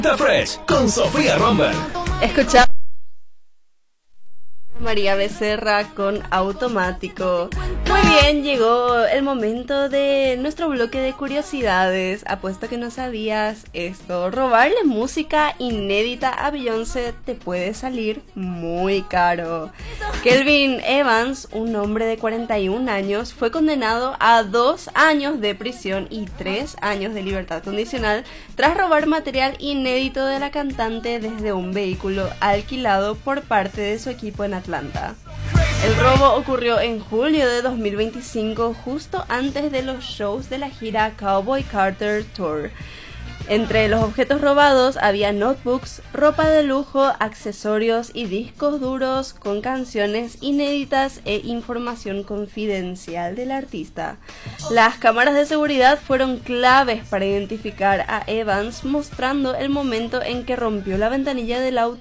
The Fresh con Sofía Romberg. Escuchamos María Becerra con Automático. Muy bien, llegó el momento de nuestro bloque de curiosidades. Apuesto que no sabías esto. Robarle música inédita a Beyoncé te puede salir muy caro. Kelvin Evans, un hombre de 41 años, fue condenado a 2 años de prisión y 3 años de libertad condicional tras robar material inédito de la cantante desde un vehículo alquilado por parte de su equipo en Atlanta. El robo ocurrió en julio de 2025, justo antes de los shows de la gira Cowboy Carter Tour. Entre los objetos robados había notebooks, ropa de lujo, accesorios y discos duros con canciones inéditas e información confidencial del artista. Las cámaras de seguridad fueron claves para identificar a Evans, mostrando el momento en que rompió la ventanilla del auto